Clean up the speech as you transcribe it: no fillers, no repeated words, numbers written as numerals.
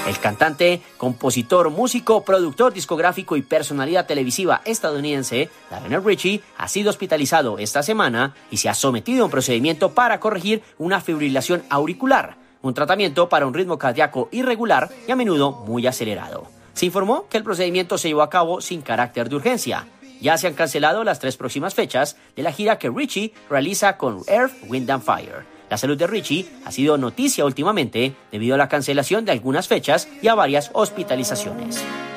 El cantante, compositor, músico, productor discográfico y personalidad televisiva estadounidense, Lionel Richie, ha sido hospitalizado esta semana y se ha sometido a un procedimiento para corregir una fibrilación auricular, un tratamiento para un ritmo cardíaco irregular y a menudo muy acelerado. Se informó que el procedimiento se llevó a cabo sin carácter de urgencia. Ya se han cancelado las 3 próximas fechas de la gira que Richie realiza con Earth, Wind and Fire. La salud de Richie ha sido noticia últimamente debido a la cancelación de algunas fechas y a varias hospitalizaciones.